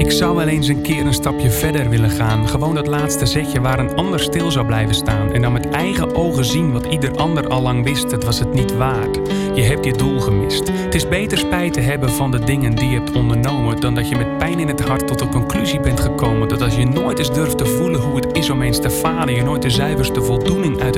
Ik zou wel eens een keer een stapje verder willen gaan. Gewoon dat laatste zetje waar een ander stil zou blijven staan. En dan met eigen ogen zien wat ieder ander al lang wist. Het was het niet waard. Je hebt je doel gemist. Het is beter spijt te hebben van de dingen die je hebt ondernomen, dan dat je met pijn in het hart tot de conclusie bent gekomen dat als je nooit eens durft te voelen hoe het is om eens te falen, je nooit de zuiverste voldoening uit